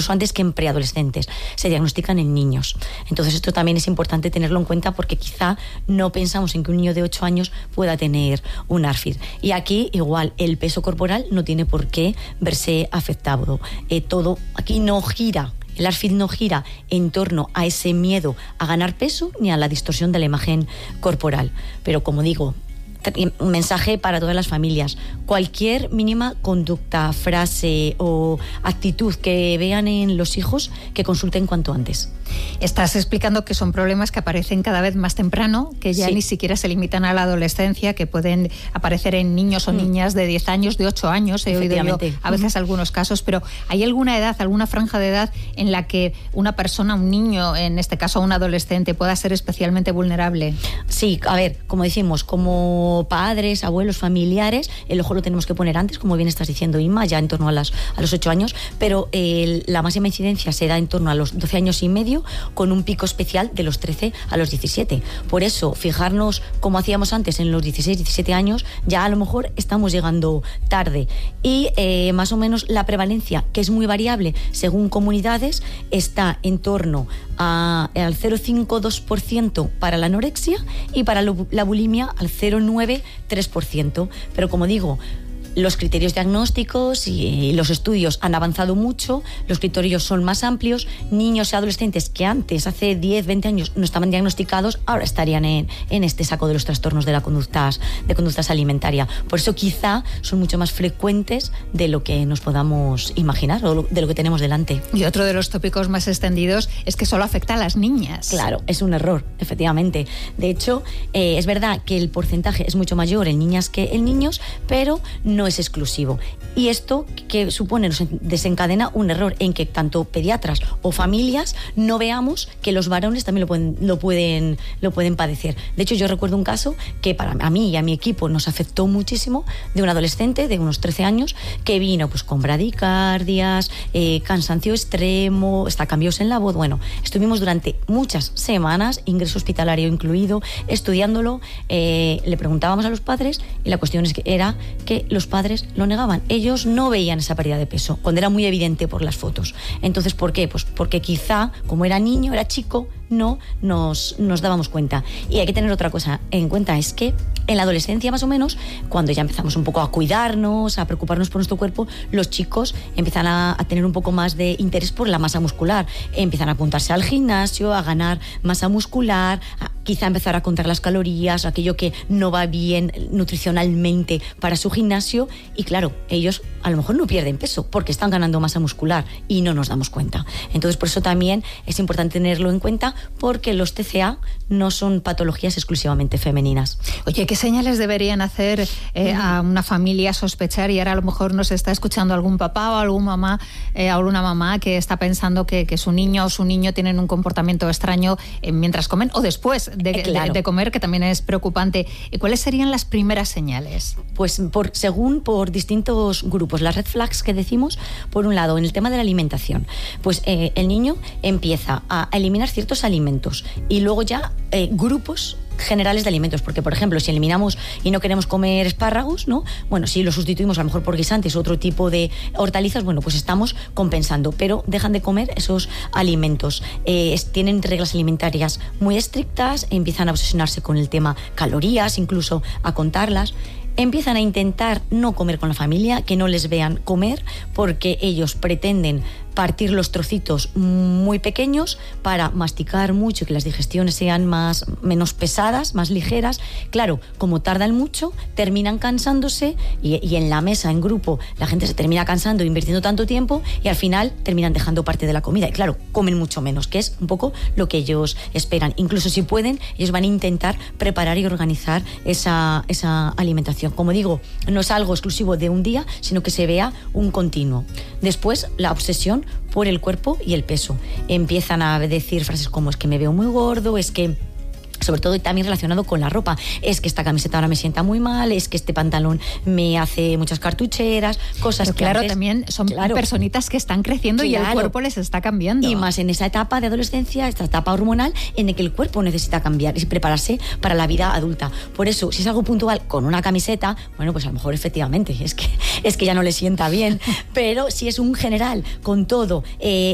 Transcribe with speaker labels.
Speaker 1: incluso antes que en preadolescentes, se diagnostican en niños. Entonces esto también es importante tenerlo en cuenta porque quizá no pensamos en que un niño de 8 años pueda tener un ARFID. Y aquí igual el peso corporal no tiene por qué verse afectado. Todo aquí no gira. El ARFID no gira en torno a ese miedo a ganar peso ni a la distorsión de la imagen corporal. Pero como digo, un mensaje para todas las familias: cualquier mínima conducta, frase o actitud que vean en los hijos, que consulten cuanto antes.
Speaker 2: Estás explicando que son problemas que aparecen cada vez más temprano, que ya ni siquiera se limitan a la adolescencia, que pueden aparecer en niños o niñas de 10 años, de 8 años, he oído yo a veces algunos casos, pero ¿hay alguna edad, alguna franja de edad en la que una persona, un niño, en este caso un adolescente, pueda ser especialmente vulnerable? Sí, a ver, como decimos, como padres, abuelos, familiares, el ojo lo tenemos que poner antes, como bien estás diciendo, Inma, ya en torno a los 8 años, pero la máxima incidencia se da en torno a los 12 años y medio, con un pico especial de los 13 a los 17. Por eso, fijarnos como hacíamos antes en los 16, 17 años, ya a lo mejor estamos llegando tarde. Y más o menos la prevalencia, que es muy variable según comunidades, está en torno al 0,5-2% para la anorexia y para la bulimia al 0,9-3%. Pero como digo, los criterios diagnósticos y los estudios han avanzado mucho, los criterios son más amplios. Niños y adolescentes que antes, hace 10, 20 años, no estaban diagnosticados, ahora estarían en este saco de los trastornos de la conductas alimentaria. Por eso quizá son mucho más frecuentes de lo que nos podamos imaginar o de lo que tenemos delante. Y otro de los tópicos más extendidos es que solo afecta a las niñas. Claro, es un error, efectivamente. De hecho, es verdad que el porcentaje es mucho mayor en niñas que en niños, pero no es exclusivo. Y esto que supone, nos desencadena un error en que tanto pediatras o familias no veamos que los varones también lo pueden padecer. De hecho, yo recuerdo un caso que a mí y a mi equipo nos afectó muchísimo, de un adolescente de unos 13 años que vino pues con bradicardias, cansancio extremo, hasta cambios en la voz. Bueno, estuvimos durante muchas semanas, ingreso hospitalario incluido, estudiándolo. Le preguntábamos a los padres y la cuestión era que los padres lo negaban. Ellos no veían esa pérdida de peso, cuando era muy evidente por las fotos. Entonces, ¿por qué? Pues porque quizá, como era niño, era chico, no nos dábamos cuenta. Y hay que tener otra cosa en cuenta, es que en la adolescencia más o menos, cuando ya empezamos un poco a cuidarnos, a preocuparnos por nuestro cuerpo, los chicos empiezan a tener un poco más de interés por la masa muscular, empiezan a apuntarse al gimnasio, a ganar masa muscular, quizá empezar a contar las calorías, aquello que no va bien nutricionalmente para su gimnasio, y claro, ellos a lo mejor no pierden peso porque están ganando masa muscular y no nos damos cuenta. Entonces, por eso también es importante tenerlo en cuenta, porque los TCA no son patologías exclusivamente femeninas. Oye, ¿qué señales deberían hacer a una familia sospechar? Y ahora a lo mejor nos está escuchando algún papá o alguna mamá que está pensando que su niño o su niño tienen un comportamiento extraño mientras comen o después de comer, que también es preocupante. ¿Cuáles serían las primeras señales? Pues según distintos grupos, las red flags que decimos, por un lado, en el tema de la alimentación, pues el niño empieza a eliminar ciertos alimentos y luego ya grupos generales de alimentos, porque por ejemplo si eliminamos y no queremos comer espárragos, ¿no? Bueno, si lo sustituimos a lo mejor por guisantes o otro tipo de hortalizas, bueno, pues estamos compensando, pero dejan de comer esos alimentos, tienen reglas alimentarias muy estrictas, empiezan a obsesionarse con el tema calorías, incluso a contarlas. Empiezan a intentar no comer con la familia, que no les vean comer, porque ellos pretenden partir los trocitos muy pequeños para masticar mucho y que las digestiones sean menos pesadas, más ligeras. Claro, como tardan mucho, terminan cansándose y en la mesa, en grupo, la gente se termina cansando, invirtiendo tanto tiempo y al final terminan dejando parte de la comida. Y claro, comen mucho menos, que es un poco lo que ellos esperan. Incluso si pueden, ellos van a intentar preparar y organizar esa alimentación. Como digo, no es algo exclusivo de un día, sino que se vea un continuo. Después, la obsesión por el cuerpo y el peso. Empiezan a decir frases como: es que me veo muy gordo, es que, sobre todo también relacionado con la ropa, es que esta camiseta ahora me sienta muy mal, es que este pantalón me hace muchas cartucheras, cosas. Pero que claro, antes, también son personitas que están creciendo y el cuerpo les está cambiando. Y más en esa etapa de adolescencia, esta etapa hormonal en la que el cuerpo necesita cambiar y prepararse para la vida adulta. Por eso, si es algo puntual con una camiseta, bueno, pues a lo mejor efectivamente es que ya no le sienta bien, pero si es un general con todo,